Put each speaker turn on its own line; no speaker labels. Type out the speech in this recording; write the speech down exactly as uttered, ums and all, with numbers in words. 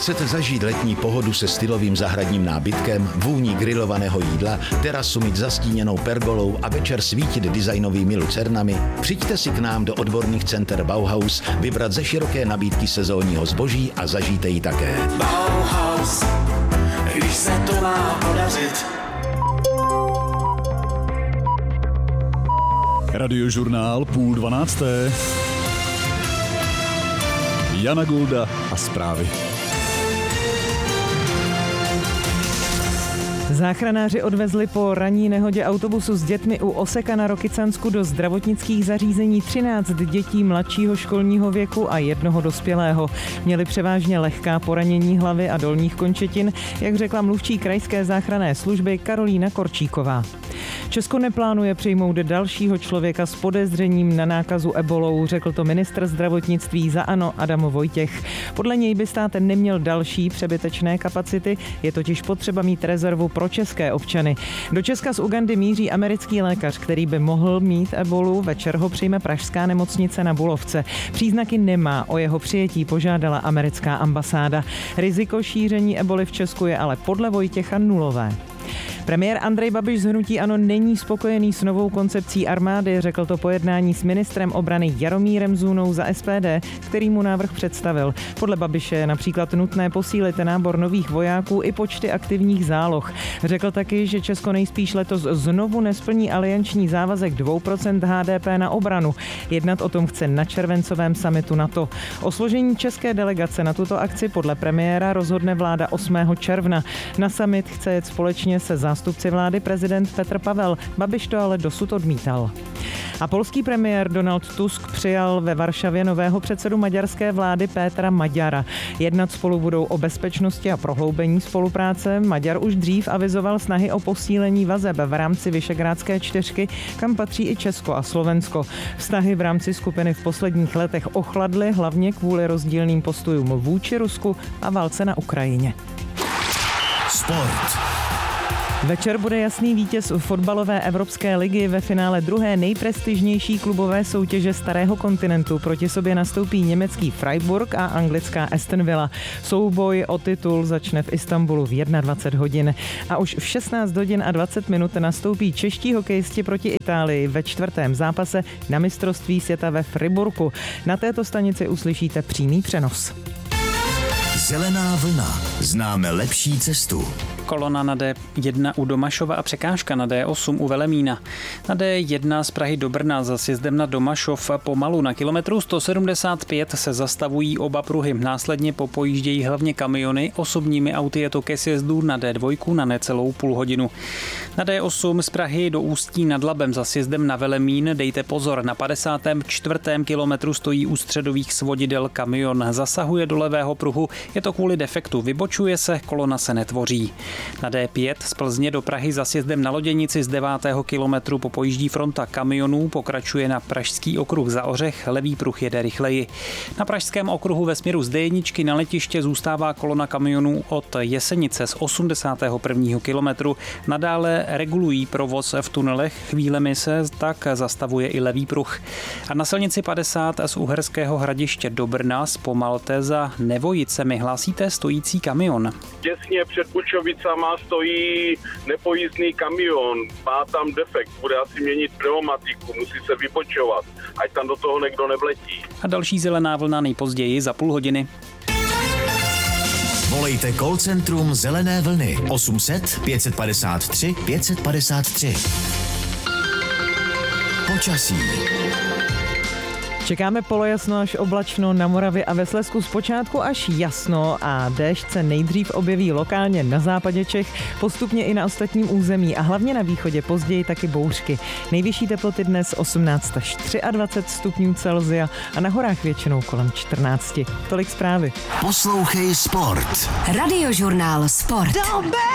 Chcete zažít letní pohodu se stylovým zahradním nábytkem, vůní grilovaného jídla, terasu mít zastíněnou pergolou a večer svítit designovými lucernami? Přijďte si k nám do odborných center Bauhaus vybrat ze široké nabídky sezónního zboží a zažijte ji také.
Bauhaus, když se to má podařit.
Radiožurnál půl dvanácté. Jana Gulda a zprávy.
Záchranáři odvezli po ranní nehodě autobusu s dětmi u Oseka na Rokycansku do zdravotnických zařízení třináct dětí mladšího školního věku a jednoho dospělého. Měli převážně lehká poranění hlavy a dolních končetin, jak řekla mluvčí krajské záchranné služby Karolína Korčíková. Česko neplánuje přijmout dalšího člověka s podezřením na nákazu ebolou, řekl to ministr zdravotnictví za ANO Adam Vojtěch. Podle něj by stát neměl další přebytečné kapacity, je totiž potřeba mít rezervu pro české občany. Do Česka z Ugandy míří americký lékař, který by mohl mít ebolu, večer ho přijme pražská nemocnice na Bulovce. Příznaky nemá, o jeho přijetí požádala americká ambasáda. Riziko šíření eboli v Česku je ale podle Vojtěcha nulové. Premiér Andrej Babiš z hnutí ANO není spokojený s novou koncepcí armády, řekl to po jednání s ministrem obrany Jaromírem Zůnou za S P D, který mu návrh představil. Podle Babiše je například nutné posílit nábor nových vojáků i počty aktivních záloh. Řekl taky, že Česko nejspíš letos znovu nesplní alianční závazek dvě procenta H D P na obranu. Jednat o tom chce na červencovém summitu NATO. O složení české delegace na tuto akci podle premiéra rozhodne vláda osmého června. Na summit chce jet společně se zástupci vlády prezident Petr Pavel. Babiš to ale dosud odmítal. A polský premiér Donald Tusk přijal ve Varšavě nového předsedu maďarské vlády Pétra Maďara. Jednat spolu budou o bezpečnosti a prohloubení spolupráce. Maďar už dřív avizoval snahy o posílení vazeb v rámci Visegrádské čtyřky, kam patří i Česko a Slovensko. Vztahy v rámci skupiny v posledních letech ochladly, hlavně kvůli rozdílným postojům vůči Rusku a válce na Ukrajině.
Sport.
Večer bude jasný vítěz fotbalové Evropské ligy. Ve finále druhé nejprestižnější klubové soutěže starého kontinentu proti sobě nastoupí německý Freiburg a anglická Aston Villa. Souboj o titul začne v Istanbulu v dvacet jedna hodin. A už v šestnáct hodin a dvacet minut nastoupí čeští hokejisti proti Itálii ve čtvrtém zápase na mistrovství světa ve Friburku. Na této stanici uslyšíte přímý přenos.
Zelená vlna. Známe lepší cestu.
Kolona na D jedna u Domašova a překážka na D osm u Velemína. Na D jedna z Prahy do Brna za sjezdem na Domašov pomalu. Na kilometru sto sedmdesát pět se zastavují oba pruhy. Následně popojíždějí hlavně kamiony. Osobními auty je to ke sjezdu na D dva na necelou půl hodinu. Na D osm z Prahy do Ústí nad Labem za sjezdem na Velemín dejte pozor. Na padesátém čtvrtém kilometru stojí u středových svodidel kamion. Zasahuje do levého pruhu. Je to kvůli defektu. Vybočuje se, kolona se netvoří. Na D pět z Plzně do Prahy za sjezdem na Loděnici z devátého kilometru popojíždí fronta kamionů, pokračuje na Pražský okruh za Ořech, levý pruh jede rychleji. Na Pražském okruhu ve směru z D jedna na letiště zůstává kolona kamionů od Jesenice z osmdesátého prvního kilometru. Nadále regulují provoz v tunelech, chvílemi se tak zastavuje i levý pruh. A na silnici padesát z Uherského Hradiště do Brna zpomalte za Nevojicemi, hlásíte stojící kamion.
Těsně před Bučovicama stojí nepojízdný kamion, má tam defekt, bude asi měnit pneumatiku, musí se vypočovat, ať tam do toho někdo nevletí.
A další zelená vlna nejpozději za půl hodiny.
Volejte call centrum Zelené vlny osm set pět padesát tři pět padesát tři. Počasí.
Čekáme polojasno až oblačno na Moravě a ve Slezsku zpočátku až jasno a déšť se nejdřív objeví lokálně na západě Čech, postupně i na ostatním území a hlavně na východě, později taky bouřky. Nejvyšší teploty dnes osmnáct až dvacet tři stupňů Celsia a na horách většinou kolem čtrnáct. Tolik zprávy.
Poslouchej Sport.
Radiožurnál Sport.